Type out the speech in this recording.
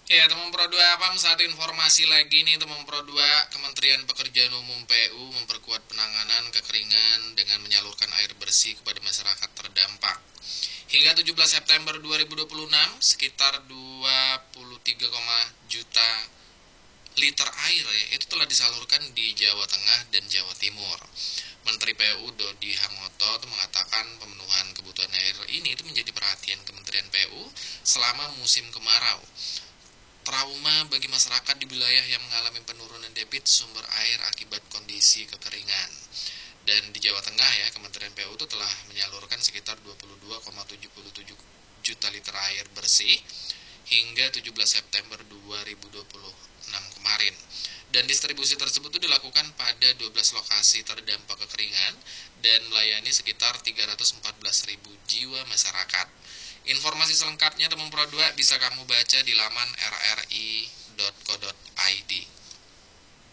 Ya, teman Pro 2 Apam, saat informasi lagi nih teman Pro 2, Kementerian Pekerjaan Umum PU memperkuat penanganan kekeringan dengan menyalurkan air bersih kepada masyarakat terdampak. Hingga 17 September 2026, sekitar 23, juta liter air ya, itu telah disalurkan di Jawa Tengah dan Jawa Timur. Menteri PU Dodi Harmoto mengatakan pemenuhan kebutuhan air ini itu menjadi perhatian Kementerian PU selama musim kemarau. Trauma bagi masyarakat di wilayah yang mengalami penurunan debit sumber air akibat kondisi kekeringan. Dan di Jawa Tengah ya, Kementerian PU itu telah menyalurkan sekitar 22,77 juta liter air bersih hingga 17 September 2026 kemarin. Dan distribusi tersebut itu dilakukan pada 12 lokasi terdampak kekeringan dan melayani sekitar 314.000 jiwa masyarakat. Informasi selengkapnya teman Pro 2 bisa kamu baca di laman rri.co.id.